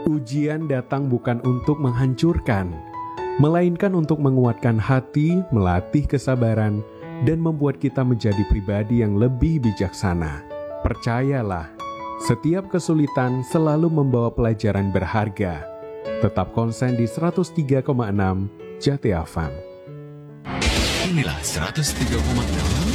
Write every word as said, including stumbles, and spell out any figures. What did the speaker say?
Ujian datang bukan untuk menghancurkan, melainkan untuk menguatkan hati, melatih kesabaran, dan membuat kita menjadi pribadi yang lebih bijaksana. Percayalah, setiap kesulitan selalu membawa pelajaran berharga. Tetap konsen di seratus tiga koma enam Jati F M. Inilah seratus tiga koma enam